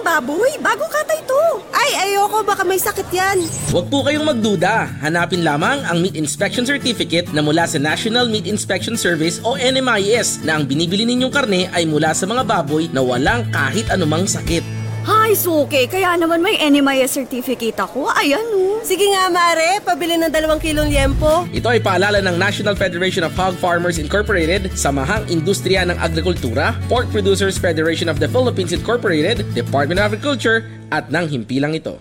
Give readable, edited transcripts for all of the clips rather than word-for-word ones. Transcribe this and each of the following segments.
ng baboy. Bago kata ito. Ay, ayoko. Baka may sakit yan. Huwag po kayong magduda. Hanapin lamang ang Meat Inspection Certificate na mula sa National Meat Inspection Service o NMIS na ang binibili ninyong karne ay mula sa mga baboy na walang kahit anumang sakit. Hay, suke. Kaya naman may NMIS certificate ako. Ayan, oh. Sige nga, Mare. Pabili ng 2 kilong liempo. Ito ay paalala ng National Federation of Hog Farmers Incorporated, Samahang Industriya ng Agrikultura, Pork Producers Federation of the Philippines Incorporated, Department of Agriculture at ng himpilang ito.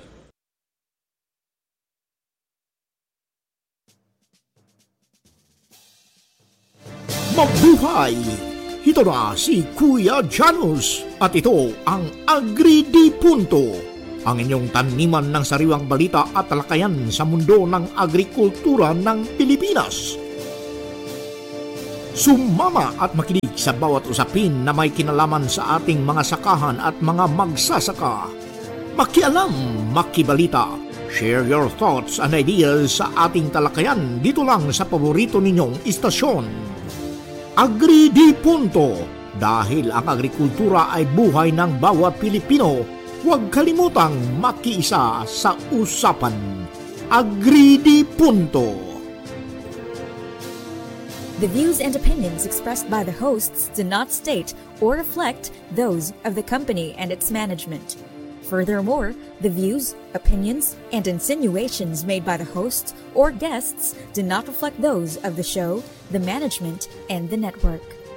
Mabuhay! Ito na si Kuya Janus at ito ang Agri-Punto, ang inyong taniman ng sariwang balita at talakayan sa mundo ng agrikultura ng Pilipinas. Sumama at makinig sa bawat usapin na may kinalaman sa ating mga sakahan at mga magsasaka. Makialam, makibalita. Share your thoughts and ideas sa ating talakayan dito lang sa paborito ninyong istasyon. Agri-Punto, dahil ang agrikultura ay buhay ng bawat Pilipino, huwag kalimutang makiisa sa usapan. Agri-Punto. The views and opinions expressed by the hosts do not state or reflect those of the company and its management. Furthermore, the views, opinions, and insinuations made by the hosts or guests do not reflect those of the show, the management, and the network.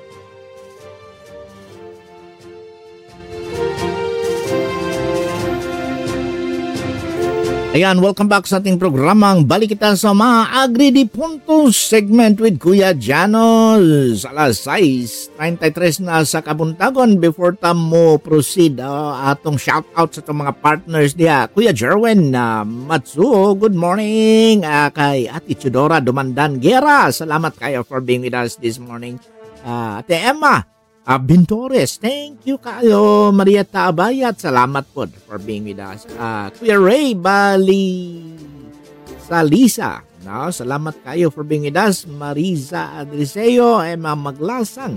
Ayan, welcome back sa ating programang Balik Kita sa mga Agri-Punto segment with Kuya Janos. Alas 6:33 na sa kabuntagon. Before mo proceed, atong shoutout sa itong mga partners niya. Kuya Jerwin Matsuo, good morning. Kay Ate Chudora Dumandan Guerra, salamat kayo for being with us this morning. Ate Emma Bintores, thank you kayo. Maria Taabayat, salamat po for being with us. Kuya Ray Bali Salisa, no, salamat kayo for being with us. Marisa Adriseo, Emma Maglasang,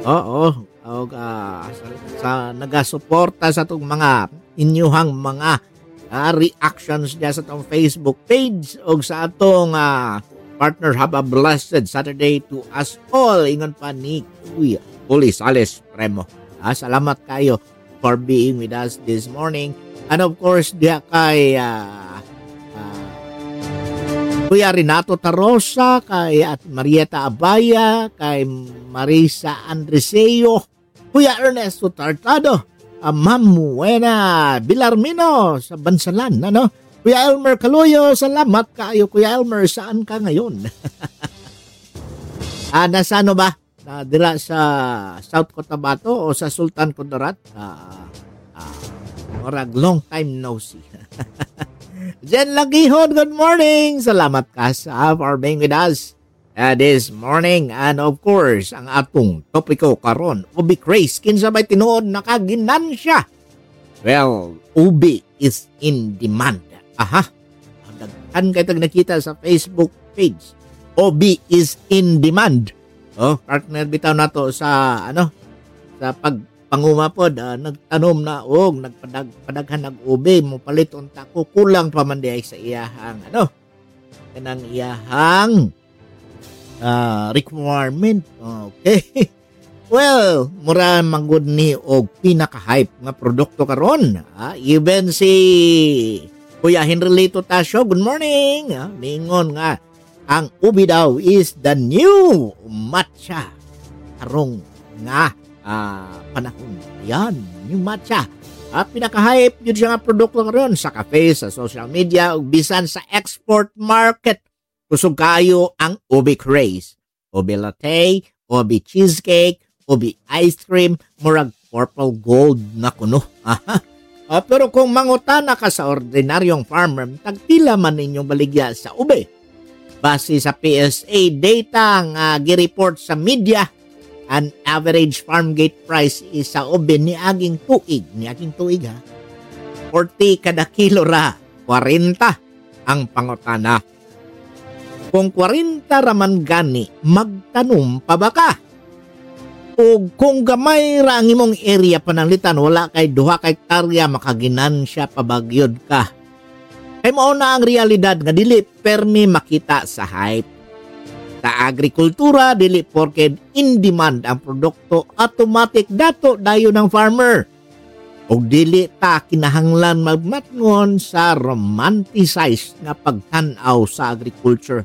sa nagasuporta sa itong mga inyuhang mga reactions niya sa itong Facebook page o sa atong partner. Have a blessed Saturday to us all. Ingon pa ni Kuya Uli Sales Premo. Salamat kayo for being with us this morning. And of course, diya kay Kuya Renato Tarosa, kay at Marieta Abaya, kay Marisa Andreseo, Kuya Ernesto Tartado, Ma'am Muena Bilarmino sa Bansalan, ano? Kuya Elmer Caloyo, salamat kayo. Kuya Elmer, saan ka ngayon? Nasa ano ba? Dira sa South Cotabato o sa Sultan Kudarat? Orag, long time no see. Jen Lagihon, good morning. Salamat ka for being with us this morning. And of course, ang atong topiko karon, ubi craze. Kinsa may tinuod nakaginansya? Well, ubi is in demand. Daghan kayo nakita sa Facebook page. Ubi is in demand. Partner bitaw nato sa sa pagpangumapod, nagtanom na og nagpadaghan nag-ubi mo palit unta ko kulang pa man diay sa iyahang kanang iyahang requirement. Okay. Well, mura manggod ni og pinaka-hype nga produkto karon. Even si Kuya Henrylito Tasio, good morning. Ningon nga ang ubi daw is the new matcha. Karong nga panahon. Yan, new matcha. At pinaka-hype yun siya nga produkto karon sa cafe, sa social media, ug bisan sa export market. Kusog kayo ang ubi craze. Ubi latte, ubi cheesecake, ubi ice cream, murag purple gold na kuno. Pero kung mangutana ka sa ordinaryong farmer, tagpila man ninyong baligya sa ubi. Base sa PSA data nga gireport sa media, an average farm gate price is sa ubi ni aging tuig 40 kada kilo ra, 40 ang pangutana. Kung 40 raman gani, magtanom pa ba ka? O kung gamay ra ang imong area pananglitan, wala kay duha kay hektarya, makaginansya pabagyod ka. Ay mao na ang realidad nga dili permi makita sa hype. Sa agrikultura, dili porked in demand ang produkto, automatic dato dayon ng farmer. O dili ta kinahanglan magmatngon sa romanticized nga pagtan-aw sa agriculture.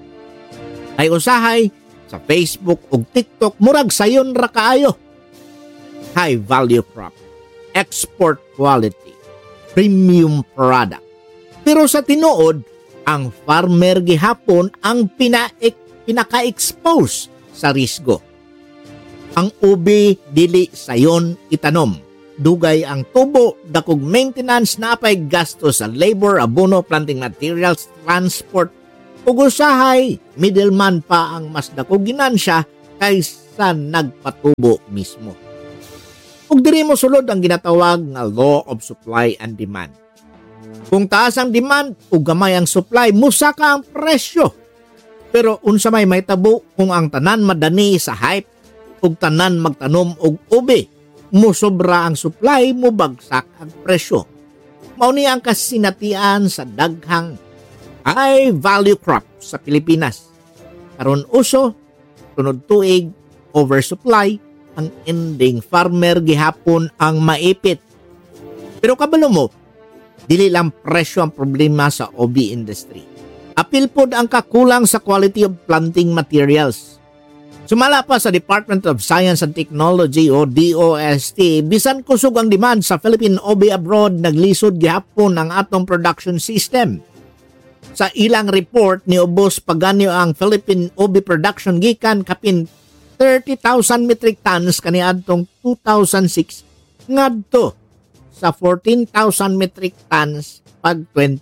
Ay usahay, sa Facebook ug TikTok, murag sayon ra kaayo. High value crop, export quality, premium product. Pero sa tinuod, ang farmer gihapon ang pinaka-expose sa risgo. Ang ubi dili sayon itanom. Dugay ang tubo, dakog maintenance, napay gasto sa labor, abono, planting materials, transport, ug usahay, middleman pa ang mas dakog ginansya kaysa nagpatubo mismo. Ug diri mo sulod ang ginatawag nga law of supply and demand. Kung taas ang demand ug gamay ang supply, musaka ang presyo. Pero unsa may tabo kung ang tanan madani sa hype ug tanan magtanom og ubi, musobra ang supply, mubagsak ang presyo. Mao ni ang kasinatian sa daghang high value crop sa Pilipinas. Karon uso, tunod tuig, oversupply, ang ending farmer gihapon ang maipit. Pero kabalo mo, dili lang presyo ang problema sa OB industry. Apil pod ang kakulang sa quality of planting materials. Sumala pa sa Department of Science and Technology o DOST, bisan kusog ang demand sa Philippine OB abroad, naglisod gihapon ang atong production system. Sa ilang report, niubos paganyo ang Philippine OB production gikan kapin 30,000 metric tons kaniadtong 2006 ngadto sa 14,000 metric tons pag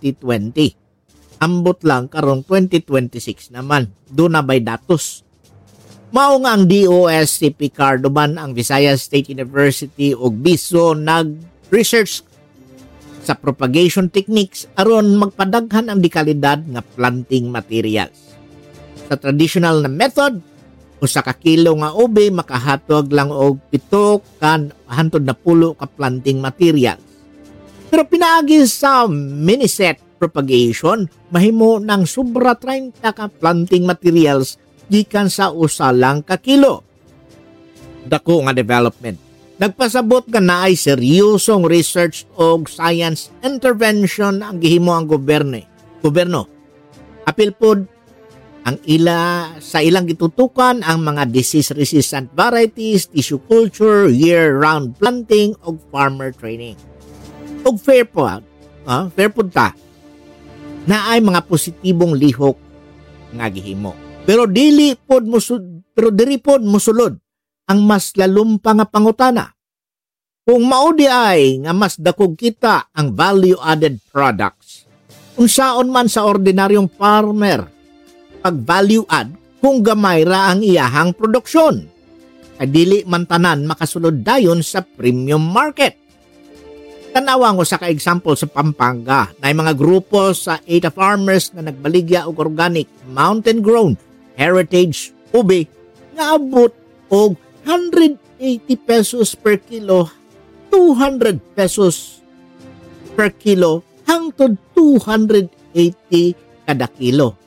2020. Ambot lang karong 2026 naman. Doon na bay datos. Mao nga ang DOST Picardo man ang Visayas State University ug BISO nag-research sa propagation techniques aron magpadaghan ang dekalidad nga planting materials. Sa traditional na method, usa ka kilo nga ube makahatog lang og 7 kan hantod na 10 ka planting materials. Pero pinaagi sa mini-set propagation, mahimo ng sobra 30 ka planting materials gikan sa usa lang ka kilo. Dako nga development. Nagpasabot nga naay seryosong research o science intervention ang gihimo ang gobyerno. Apil pod ang sa ilang gitutukan ang mga disease-resistant varieties, tissue culture, year-round planting o farmer training. Og fair po ta na ay mga positibong lihok nga gihimo. Pero diri pod mosulod ang mas lalong pa nga pangutana. Kung maudi ay nga mas dakog kita ang value-added products, unsaon man sa ordinaryong farmer pag value add kung gamay ra ang iyahang produksyon. Kay dili man tanan makasulod dayon sa premium market. Tanawa ko sa ka-example sa Pampanga na mga grupo sa 8 farmers na nagbaligya og organic, mountain grown, heritage ube nga abot og 180 pesos per kilo, 200 pesos per kilo, hangtod 280 kada kilo.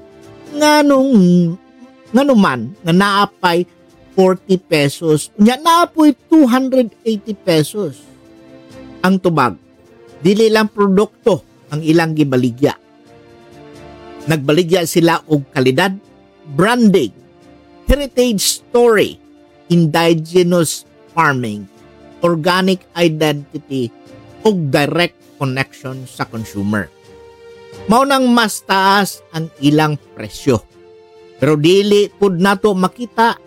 Nganuman nga naapay 40 pesos, nya naapoy 280 pesos. Ang tubag, dili lang produkto ang ilang gibaligya. Nagbaligya sila og kalidad, branding, heritage story, indigenous farming, organic identity, ug direct connection sa consumer. Mao nang mas taas ang ilang presyo. Pero dili pud nato makita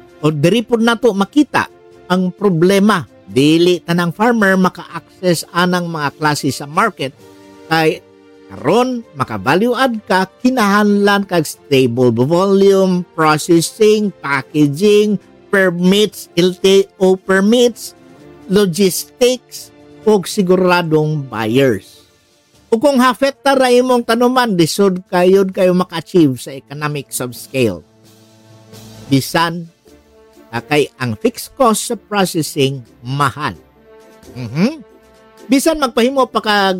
ang problema. Dili tanang farmer maka-access anang mga klase sa market kay karon maka-value add ka, kinahanglan kag stable volume, processing, packaging, permits, LTO permits, logistics, ug siguradong buyers. Ug kung half-hectare ra imong tanuman, lisod kayo maka-achieve sa economics of scale. Bisan Kay ang fixed cost sa processing mahal. Bisan magpahimo pa kag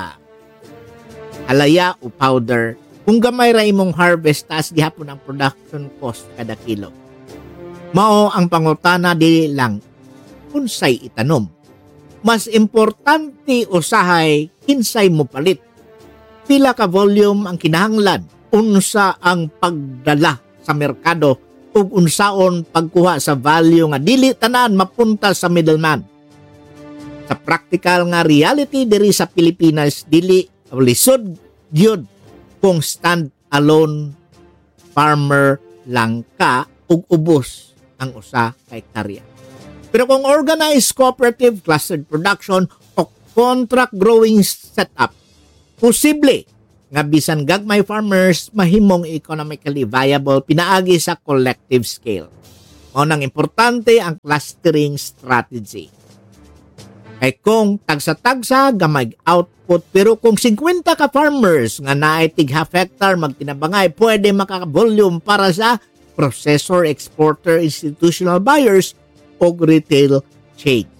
alaya o powder, kung gamay ra imong harvest taas gihapon ang production cost kada kilo. Mao ang pangutana dili lang unsay itanom. Mas importante usahay kinsay mo palit. Pila ka volume ang kinahanglan, unsa ang pagdala sa merkado ug unsaon pagkuha sa value nga dili tanan mapunta sa middleman. Sa practical nga reality diri sa Pilipinas dili lisod gyud kung stand alone farmer lang ka ug ubos ang usa ka hektarya. Pero kung organized cooperative clustered production o contract growing setup, posible nga bisan gagmay farmers mahimong economically viable pinaagi sa collective scale. Mao nang importante ang clustering strategy. Kay kung tagsa-tagsa gamay output pero kung 50 ka farmers nga naay tig half hectare magtinabangay pwede maka-volume para sa processor, exporter, institutional buyers o retail chains.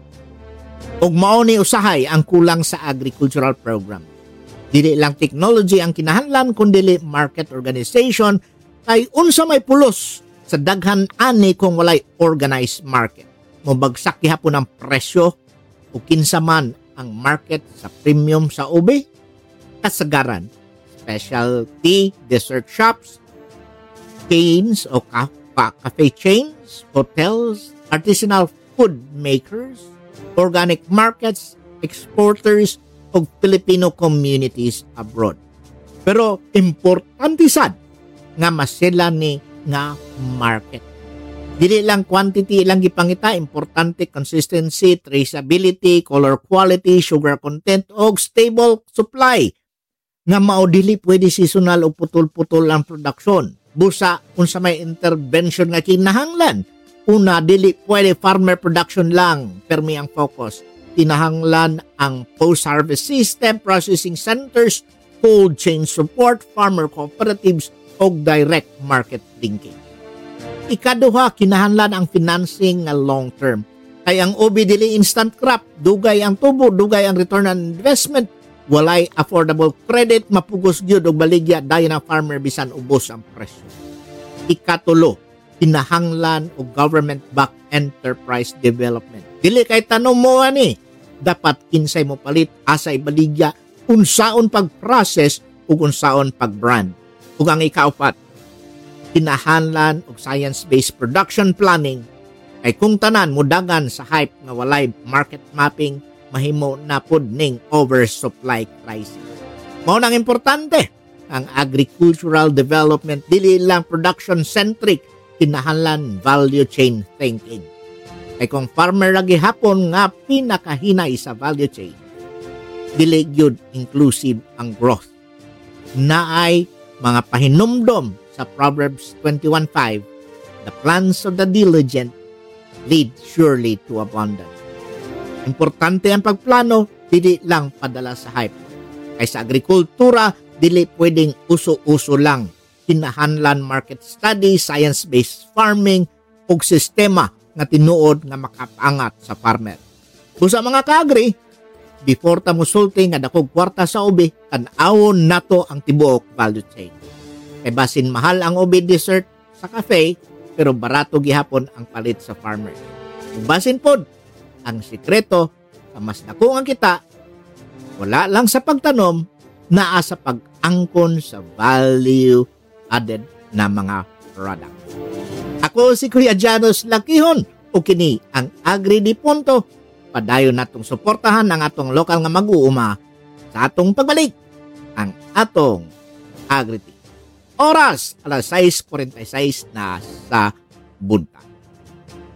Ug mao ni usahay ang kulang sa agricultural program. Dili lang technology ang kinahanglan kundi market organization kay unsa may pulos sa daghan ani kung walay organized market. Mobagsak gihapon ang presyo o kinsa man ang market sa premium sa ube, kasagaran, specialty dessert shops, chains o cafe chains, hotels, artisanal food makers, organic markets, exporters, o Filipino communities abroad. Pero importante sad nga masila ni nga market. Dili lang quantity lang gipangita, importante consistency, traceability, color quality, sugar content, o stable supply. Nga mao dili pwede seasonal o putol-putol ang production. Busa unsa may intervention nga kinahanglan. Una, dili pwede farmer production lang, permi ang focus. Kinahanglan ang post-harvest system, processing centers, cold chain support, farmer cooperatives, o direct market linking. Ikaduha, kinahanglan ang financing nga long-term. Kaya ang ubi dili instant crop, dugay ang tubo, dugay ang return on investment, walay affordable credit, mapugos gyud og baligya dayon ang farmer bisan ubos ang presyo. Ikatulo, kinahanglan o government-backed enterprise development. Dili kay tanom mo ani, dapat kinsay mo palit asay baligya unsaon pag-process ug unsaon pag-brand. Ug ang ikaapat, kinahanglan og science-based production planning kay kung tanan mudagan sa hype nga walay market mapping mahimo na pud ning oversupply crisis. Mao nang importante ang agricultural development dili lang production centric, kinahanglan value chain thinking. Kay kung farmer lagi hapon nga pinakahinay sa value chain, dili gyud inclusive ang growth. Naay mga pahinumdom sa Proverbs 21:5, the plans of the diligent lead surely to abundance. Importante ang pagplano, dili lang padala sa hype. Kay sa agrikultura, dili pwedeng uso-uso lang. Kinahanglan market study, science-based farming, ug sistema nga tinuod nga makapangat sa farmer. Busa mga kaagri, before ta musulti nga dakog kwarta sa ubi, tan-awon nato ang tibuok value chain. Kay basin mahal ang ubi dessert sa cafe, pero barato gihapon ang palit sa farmer. Ug basin pod, ang sikreto sa mas dako ang kita, wala lang sa pagtanom, naa sa pag-angkon sa value added na mga product. Ako si Kuya Janos Lakihon o kini ang Agri di Punto. Padayon natong suportahan ang atong lokal nga mag-uuma sa atong pagbalik ang atong Agri. Oras alas 6:46 na sa buntag.